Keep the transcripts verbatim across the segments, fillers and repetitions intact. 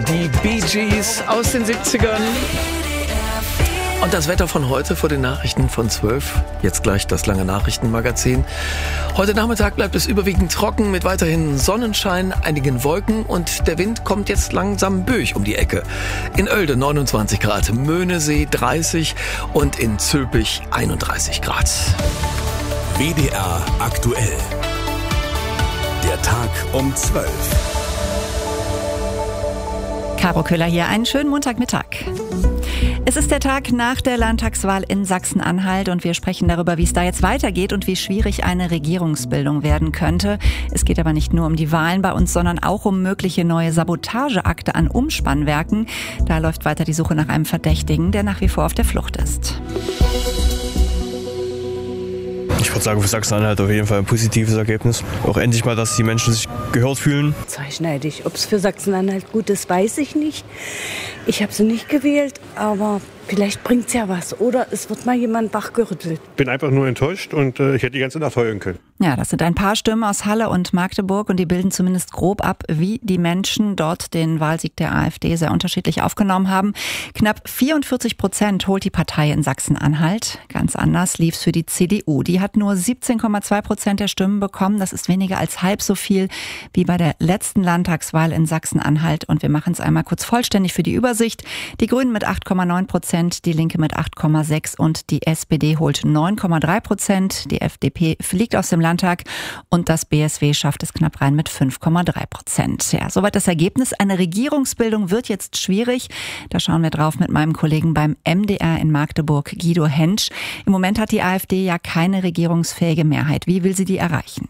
die Bee Gees aus den siebzigern. Und das Wetter von heute vor den Nachrichten von zwölf. Jetzt gleich das lange Nachrichtenmagazin. Heute Nachmittag bleibt es überwiegend trocken mit weiterhin Sonnenschein, einigen Wolken und der Wind kommt jetzt langsam böig um die Ecke. In Oelde neunundzwanzig Grad, Möhnesee dreißig und in Zülpich einunddreißig Grad. W D R aktuell. Der Tag um zwölf. Caro Köhler hier, einen schönen Montagmittag. Es ist der Tag nach der Landtagswahl in Sachsen-Anhalt und wir sprechen darüber, wie es da jetzt weitergeht und wie schwierig eine Regierungsbildung werden könnte. Es geht aber nicht nur um die Wahlen bei uns, sondern auch um mögliche neue Sabotageakte an Umspannwerken. Da läuft weiter die Suche nach einem Verdächtigen, der nach wie vor auf der Flucht ist. Ich würde sagen, für Sachsen-Anhalt auf jeden Fall ein positives Ergebnis. Auch endlich mal, dass die Menschen sich gehört fühlen. Zweischneidig. Ob es für Sachsen-Anhalt gut ist, weiß ich nicht. Ich habe sie nicht gewählt, aber vielleicht bringt es ja was. Oder es wird mal jemand wachgerüttelt. Ich bin einfach nur enttäuscht und äh, ich hätte die ganze Nacht heulen können. Ja, das sind ein paar Stimmen aus Halle und Magdeburg und die bilden zumindest grob ab, wie die Menschen dort den Wahlsieg der AfD sehr unterschiedlich aufgenommen haben. Knapp vierundvierzig Prozent holt die Partei in Sachsen-Anhalt. Ganz anders lief's für die C D U. Die hat nur siebzehn Komma zwei Prozent der Stimmen bekommen. Das ist weniger als halb so viel wie bei der letzten Landtagswahl in Sachsen-Anhalt. Und wir machen es einmal kurz vollständig für die Übersicht. Die Grünen mit acht Komma neun Prozent, die Linke mit acht Komma sechs und die S P D holt neun Komma drei Prozent. Die F D P fliegt aus dem Landtag und das B S W schafft es knapp rein mit fünf Komma drei Prozent. Ja, soweit das Ergebnis. Eine Regierungsbildung wird jetzt schwierig. Da schauen wir drauf mit meinem Kollegen beim M D R in Magdeburg, Guido Hentsch. Im Moment hat die AfD ja keine regierungsfähige Mehrheit. Wie will sie die erreichen?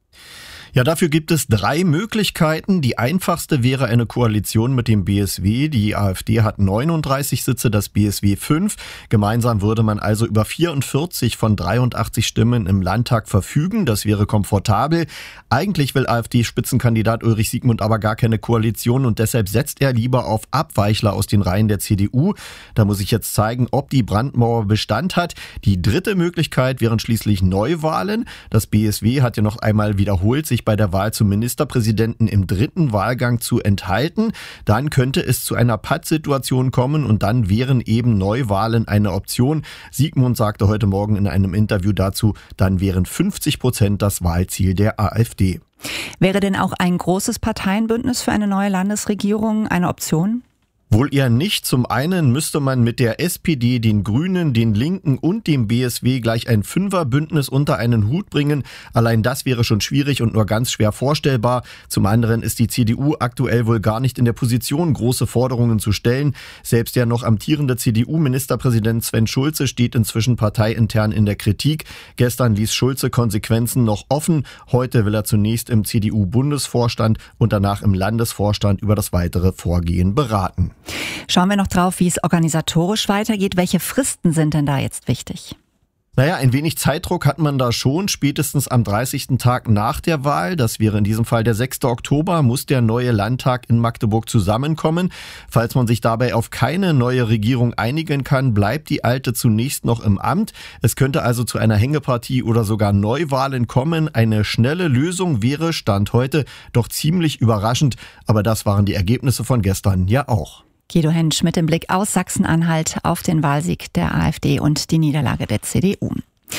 Ja, dafür gibt es drei Möglichkeiten. Die einfachste wäre eine Koalition mit dem B S W. Die AfD hat neununddreißig Sitze, das B S W fünf. Gemeinsam würde man also über vierundvierzig von dreiundachtzig Stimmen im Landtag verfügen. Das wäre komfortabel. Eigentlich will AfD-Spitzenkandidat Ulrich Siegmund aber gar keine Koalition und deshalb setzt er lieber auf Abweichler aus den Reihen der C D U. Da muss ich jetzt zeigen, ob die Brandmauer Bestand hat. Die dritte Möglichkeit wären schließlich Neuwahlen. Das B S W hat ja noch einmal wiederholt, sich bei der Wahl zum Ministerpräsidenten im dritten Wahlgang zu enthalten. Dann könnte es zu einer Pattsituation kommen und dann wären eben Neuwahlen eine Option. Siegmund sagte heute Morgen in einem Interview dazu, dann wären fünfzig Prozent das Wahlziel der AfD. Wäre denn auch ein großes Parteienbündnis für eine neue Landesregierung eine Option? Wohl eher nicht. Zum einen müsste man mit der S P D, den Grünen, den Linken und dem B S W gleich ein Fünferbündnis unter einen Hut bringen. Allein das wäre schon schwierig und nur ganz schwer vorstellbar. Zum anderen ist die C D U aktuell wohl gar nicht in der Position, große Forderungen zu stellen. Selbst der noch amtierende C D U-Ministerpräsident Sven Schulze steht inzwischen parteiintern in der Kritik. Gestern ließ Schulze Konsequenzen noch offen. Heute will er zunächst im C D U-Bundesvorstand und danach im Landesvorstand über das weitere Vorgehen beraten. Schauen wir noch drauf, wie es organisatorisch weitergeht. Welche Fristen sind denn da jetzt wichtig? Naja, ein wenig Zeitdruck hat man da schon. Spätestens am dreißigsten Tag nach der Wahl, das wäre in diesem Fall der sechste Oktober, muss der neue Landtag in Magdeburg zusammenkommen. Falls man sich dabei auf keine neue Regierung einigen kann, bleibt die alte zunächst noch im Amt. Es könnte also zu einer Hängepartie oder sogar Neuwahlen kommen. Eine schnelle Lösung wäre, Stand heute, doch ziemlich überraschend. Aber das waren die Ergebnisse von gestern ja auch. Guido Hentsch mit dem Blick aus Sachsen-Anhalt auf den Wahlsieg der AfD und die Niederlage der C D U.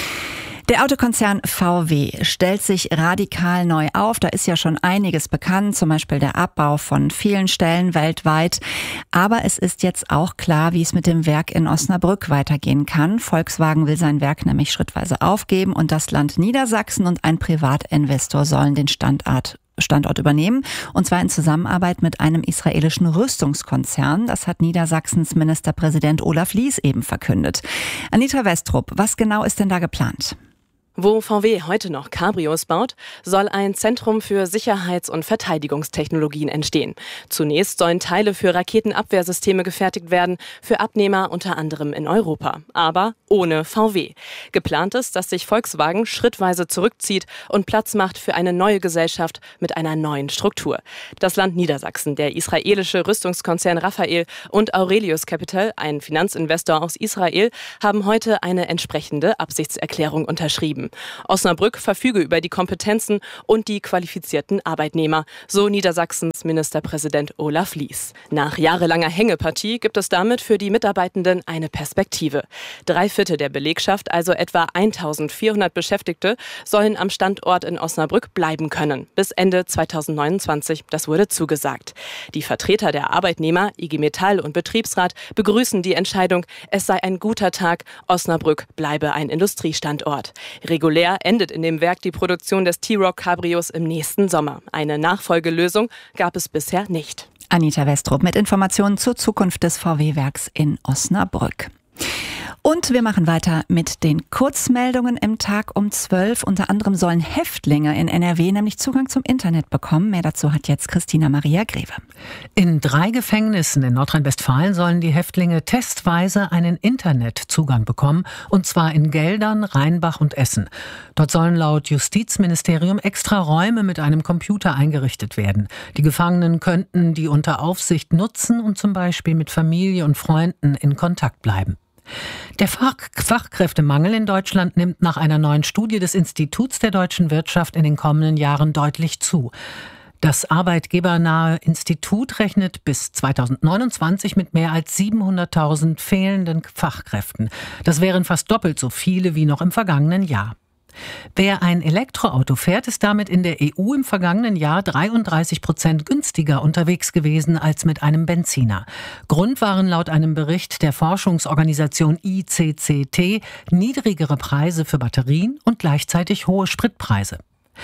Der Autokonzern V W stellt sich radikal neu auf. Da ist ja schon einiges bekannt, zum Beispiel der Abbau von vielen Stellen weltweit. Aber es ist jetzt auch klar, wie es mit dem Werk in Osnabrück weitergehen kann. Volkswagen will sein Werk nämlich schrittweise aufgeben und das Land Niedersachsen und ein Privatinvestor sollen den Standort Standort übernehmen, und zwar in Zusammenarbeit mit einem israelischen Rüstungskonzern. Das hat Niedersachsens Ministerpräsident Olaf Lies eben verkündet. Anita Westrup, was genau ist denn da geplant? Wo V W heute noch Cabrios baut, soll ein Zentrum für Sicherheits- und Verteidigungstechnologien entstehen. Zunächst sollen Teile für Raketenabwehrsysteme gefertigt werden, für Abnehmer unter anderem in Europa. Aber ohne V W. Geplant ist, dass sich Volkswagen schrittweise zurückzieht und Platz macht für eine neue Gesellschaft mit einer neuen Struktur. Das Land Niedersachsen, der israelische Rüstungskonzern Rafael und Aurelius Capital, ein Finanzinvestor aus Israel, haben heute eine entsprechende Absichtserklärung unterschrieben. bleiben. Osnabrück verfüge über die Kompetenzen und die qualifizierten Arbeitnehmer, so Niedersachsens Ministerpräsident Olaf Lies. Nach jahrelanger Hängepartie gibt es damit für die Mitarbeitenden eine Perspektive. Drei Viertel der Belegschaft, also etwa eintausendvierhundert Beschäftigte, sollen am Standort in Osnabrück bleiben können. Bis Ende zweitausendneunundzwanzig, das wurde zugesagt. Die Vertreter der Arbeitnehmer, I G Metall und Betriebsrat, begrüßen die Entscheidung, es sei ein guter Tag, Osnabrück bleibe ein Industriestandort. Regulär endet in dem Werk die Produktion des T-Roc Cabrios im nächsten Sommer. Eine Nachfolgelösung gab es bisher nicht. Anita Westrup mit Informationen zur Zukunft des V W-Werks in Osnabrück. Und wir machen weiter mit den Kurzmeldungen im Tag um zwölf. Unter anderem sollen Häftlinge in N R W nämlich Zugang zum Internet bekommen. Mehr dazu hat jetzt Christina Maria Greve. In drei Gefängnissen in Nordrhein-Westfalen sollen die Häftlinge testweise einen Internetzugang bekommen, und zwar in Geldern, Rheinbach und Essen. Dort sollen laut Justizministerium extra Räume mit einem Computer eingerichtet werden. Die Gefangenen könnten die unter Aufsicht nutzen und zum Beispiel mit Familie und Freunden in Kontakt bleiben. Der Fach- Fachkräftemangel in Deutschland nimmt nach einer neuen Studie des Instituts der deutschen Wirtschaft in den kommenden Jahren deutlich zu. Das arbeitgebernahe Institut rechnet bis zweitausendneunundzwanzig mit mehr als siebenhunderttausend fehlenden Fachkräften. Das wären fast doppelt so viele wie noch im vergangenen Jahr. Wer ein Elektroauto fährt, ist damit in der E U im vergangenen Jahr dreiunddreißig Prozent günstiger unterwegs gewesen als mit einem Benziner. Grund waren laut einem Bericht der Forschungsorganisation I C C T niedrigere Preise für Batterien und gleichzeitig hohe Spritpreise.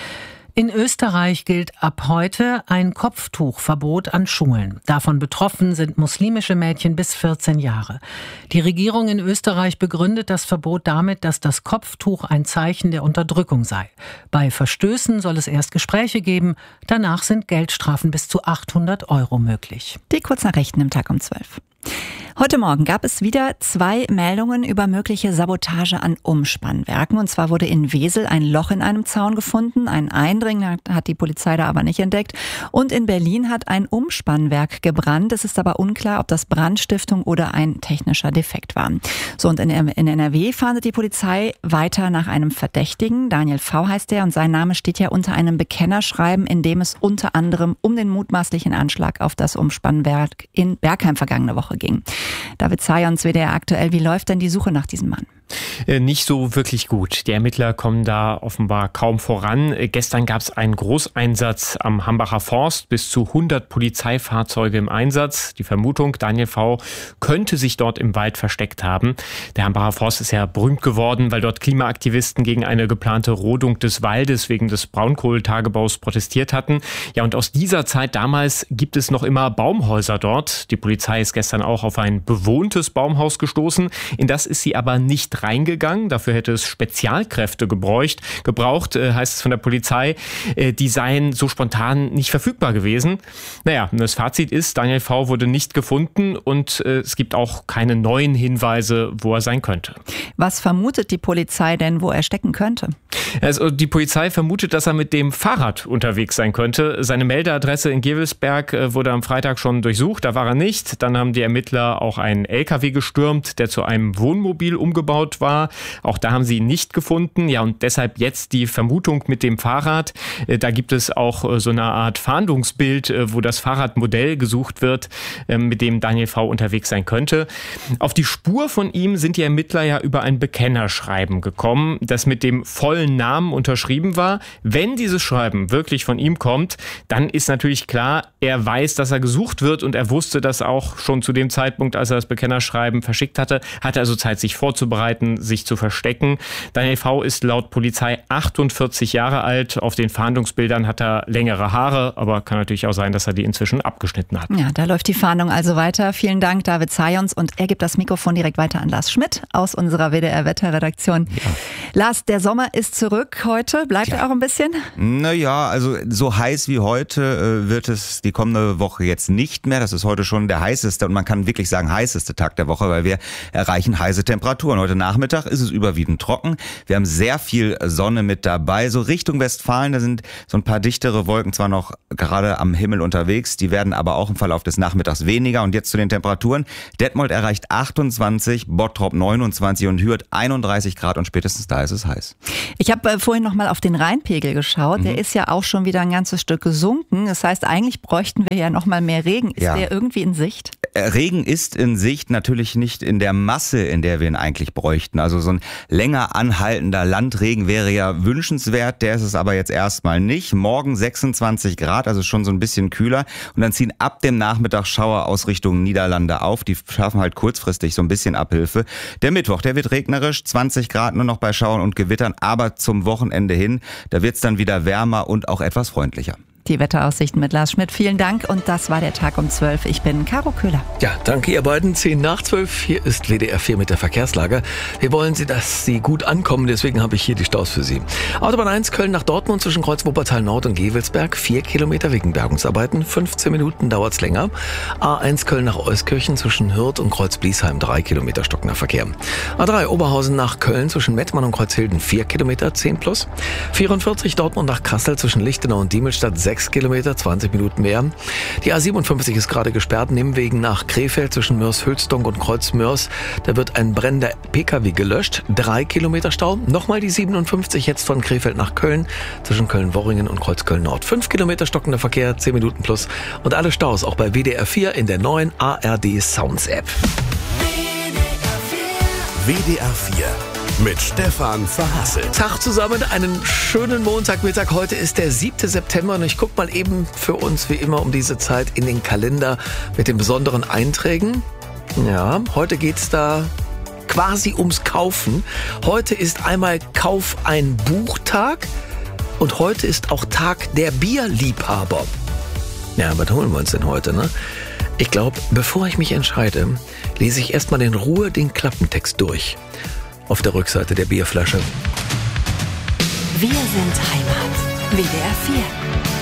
In Österreich gilt ab heute ein Kopftuchverbot an Schulen. Davon betroffen sind muslimische Mädchen bis vierzehn Jahre. Die Regierung in Österreich begründet das Verbot damit, dass das Kopftuch ein Zeichen der Unterdrückung sei. Bei Verstößen soll es erst Gespräche geben, danach sind Geldstrafen bis zu achthundert Euro möglich. Die Kurznachrichten im Tag um zwölf. Heute Morgen gab es wieder zwei Meldungen über mögliche Sabotage an Umspannwerken. Und zwar wurde in Wesel ein Loch in einem Zaun gefunden. Ein Eindringling hat die Polizei da aber nicht entdeckt. Und in Berlin hat ein Umspannwerk gebrannt. Es ist aber unklar, ob das Brandstiftung oder ein technischer Defekt war. So, und in N R W fahndet die Polizei weiter nach einem Verdächtigen. Daniel V. heißt er und sein Name steht ja unter einem Bekennerschreiben, in dem es unter anderem um den mutmaßlichen Anschlag auf das Umspannwerk in Bergheim vergangene Woche ging. David Zayons, W D R aktuell, wie läuft denn die Suche nach diesem Mann? Nicht so wirklich gut. Die Ermittler kommen da offenbar kaum voran. Gestern gab es einen Großeinsatz am Hambacher Forst, bis zu hundert Polizeifahrzeuge im Einsatz. Die Vermutung, Daniel V. könnte sich dort im Wald versteckt haben. Der Hambacher Forst ist ja berühmt geworden, weil dort Klimaaktivisten gegen eine geplante Rodung des Waldes wegen des Braunkohletagebaus protestiert hatten. Ja, und aus dieser Zeit damals gibt es noch immer Baumhäuser dort. Die Polizei ist gestern auch auf ein bewohntes Baumhaus gestoßen. In das ist sie aber nicht reingegangen. Dafür hätte es Spezialkräfte gebraucht, gebraucht, heißt es von der Polizei. Die seien so spontan nicht verfügbar gewesen. Naja, das Fazit ist, Daniel V. wurde nicht gefunden und es gibt auch keine neuen Hinweise, wo er sein könnte. Was vermutet die Polizei denn, wo er stecken könnte? Also die Polizei vermutet, dass er mit dem Fahrrad unterwegs sein könnte. Seine Meldeadresse in Gevelsberg wurde am Freitag schon durchsucht, da war er nicht. Dann haben die Ermittler auch einen L K W gestürmt, der zu einem Wohnmobil umgebaut war. Auch da haben sie ihn nicht gefunden. Ja, und deshalb jetzt die Vermutung mit dem Fahrrad. Da gibt es auch so eine Art Fahndungsbild, wo das Fahrradmodell gesucht wird, mit dem Daniel V. unterwegs sein könnte. Auf die Spur von ihm sind die Ermittler ja über ein Bekennerschreiben gekommen, das mit dem vollen Namen unterschrieben war. Wenn dieses Schreiben wirklich von ihm kommt, dann ist natürlich klar, er weiß, dass er gesucht wird und er wusste das auch schon zu dem Zeitpunkt, als er das Bekennerschreiben verschickt hatte, hatte also Zeit, sich vorzubereiten, sich zu verstecken. Daniel V. ist laut Polizei achtundvierzig Jahre alt. Auf den Fahndungsbildern hat er längere Haare, aber kann natürlich auch sein, dass er die inzwischen abgeschnitten hat. Ja, da läuft die Fahndung also weiter. Vielen Dank, David Zayons. Und er gibt das Mikrofon direkt weiter an Lars Schmidt aus unserer W D R-Wetterredaktion. Ja. Lars, der Sommer ist zurück heute. Bleibt ja. er auch ein bisschen? Naja, also so heiß wie heute äh, wird es die kommende Woche jetzt nicht mehr. Das ist heute schon der heißeste und man kann wirklich sagen heißeste Tag der Woche, weil wir erreichen heiße Temperaturen. Heute Nachmittag ist es überwiegend trocken. Wir haben sehr viel Sonne mit dabei. So Richtung Westfalen, da sind so ein paar dichtere Wolken zwar noch gerade am Himmel unterwegs, die werden aber auch im Verlauf des Nachmittags weniger. Und jetzt zu den Temperaturen. Detmold erreicht achtundzwanzig, Bottrop neunundzwanzig und Hürth einunddreißig Grad und spätestens da ist es heiß. Ich habe äh, vorhin noch mal auf den Rheinpegel geschaut. Mhm. Der ist ja auch schon wieder ein ganzes Stück gesunken. Das heißt, eigentlich bräuchten wir ja noch mal mehr Regen. Ist ja. der irgendwie in Sicht? Regen ist in Sicht, natürlich nicht in der Masse, in der wir ihn eigentlich bräuchten. Also so ein länger anhaltender Landregen wäre ja wünschenswert, der ist es aber jetzt erstmal nicht. Morgen sechsundzwanzig Grad, also schon so ein bisschen kühler. Und dann ziehen ab dem Nachmittag Schauer aus Richtung Niederlande auf. Die schaffen halt kurzfristig so ein bisschen Abhilfe. Der Mittwoch, der wird regnerisch, zwanzig Grad nur noch bei Schauern und Gewittern, aber zum Wochenende hin, da wird's dann wieder wärmer und auch etwas freundlicher. Die Wetteraussichten mit Lars Schmidt. Vielen Dank und das war der Tag um zwölf. Ich bin Caro Köhler. Ja, danke ihr beiden. zehn nach zwölf. Hier ist W D R vier mit der Verkehrslage. Wir wollen Sie, dass Sie gut ankommen, deswegen habe ich hier die Staus für Sie. Autobahn eins Köln nach Dortmund zwischen Kreuz Wuppertal Nord und Gewelsberg. vier Kilometer wegen Bergungsarbeiten. fünfzehn Minuten dauert's länger. A eins Köln nach Euskirchen zwischen Hürth und Kreuz Bliesheim. drei Kilometer stockender Verkehr. A drei Oberhausen nach Köln zwischen Mettmann und Kreuzhilden. vier Kilometer, zehn plus. vierundvierzig Dortmund nach Kassel zwischen Lichtenau und Diemelstadt. sechs Kilometer, zwanzig Minuten mehr. Die A siebenundfünfzig ist gerade gesperrt, Nimwegen nach Krefeld zwischen Mörs-Hülsdonk und Kreuz-Mörs. Da wird ein brennender P K W gelöscht. Drei Kilometer Stau. Nochmal die siebenundfünfzig jetzt von Krefeld nach Köln zwischen Köln-Worringen und Kreuz-Köln-Nord. Fünf Kilometer stockender Verkehr, zehn Minuten plus. Und alle Staus auch bei W D R vier in der neuen A R D Sounds App. W D R vier. Mit Stefan Verhasselt. Tag zusammen, einen schönen Montagmittag. Heute ist der siebte September und ich gucke mal eben für uns wie immer um diese Zeit in den Kalender mit den besonderen Einträgen. Ja, heute geht's da quasi ums Kaufen. Heute ist einmal Kauf ein Buchtag und heute ist auch Tag der Bierliebhaber. Ja, was holen wir uns denn heute, ne? Ich glaube, bevor ich mich entscheide, lese ich erstmal in Ruhe den Klappentext durch. Auf der Rückseite der Bierflasche. Wir sind Heimat. W D R vier.